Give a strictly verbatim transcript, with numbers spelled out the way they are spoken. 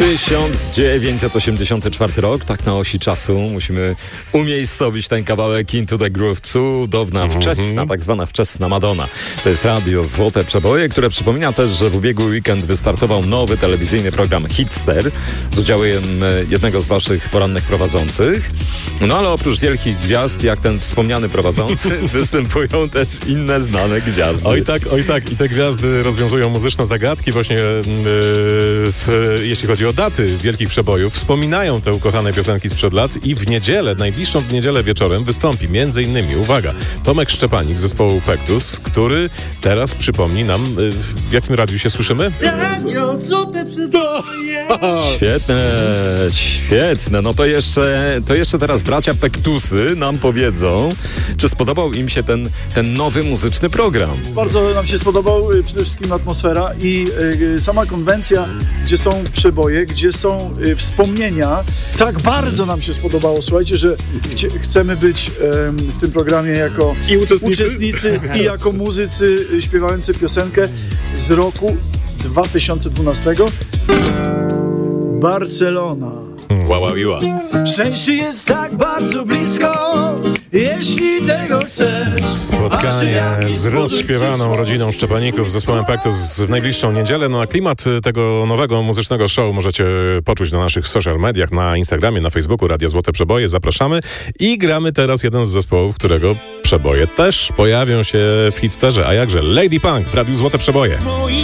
tysiąc dziewięćset osiemdziesiąty czwarty rok, tak na osi czasu musimy umiejscowić ten kawałek Into the Groove. Cudowna, wczesna, tak zwana wczesna Madonna. To jest radio Złote Przeboje, które przypomina też, że w ubiegły weekend wystartował nowy telewizyjny program Hitster z udziałem jednego z waszych porannych prowadzących. No ale oprócz wielkich gwiazd, jak ten wspomniany prowadzący, występują też inne znane gwiazdy. Oj tak, oj tak. I te gwiazdy rozwiązują muzyczne zagadki właśnie, yy, w, jeśli chodzi o daty wielkich przebojów. Wspominają te ukochane piosenki sprzed lat i w niedzielę, najbliższą w niedzielę wieczorem wystąpi między innymi, uwaga, Tomek Szczepanik z zespołu Pektus, który teraz przypomni nam, yy, w jakim radiu się słyszymy? Radio Złote Przeboje. Świetne, świetne. No to jeszcze, to jeszcze teraz bracia Pektusy nam powiedzą, czy spodobał im się ten, ten nowy muzyczny program. Bardzo nam się spodobał y, przede wszystkim atmosfera i y, sama konwencja, gdzie są przeboje, gdzie są y, wspomnienia. Tak bardzo nam się spodobało, słuchajcie, że chcie, chcemy być y, w tym programie jako I uczestnicy? uczestnicy i jako muzycy y, śpiewający piosenkę z roku dwa tysiące dwunastego. Barcelona. Ła, ła, ła. Szczęście jest tak bardzo blisko, jeśli tego chcesz. Spotkanie z rozśpiewaną rodziną Szczepaników z zespołem Pektus w najbliższą niedzielę. No a klimat tego nowego muzycznego show możecie poczuć na naszych social mediach, na Instagramie, na Facebooku Radia Złote Przeboje. Zapraszamy i gramy teraz jeden z zespołów, którego przeboje też pojawią się w Hitsterze. A jakże Lady Punk w Radiu Złote Przeboje.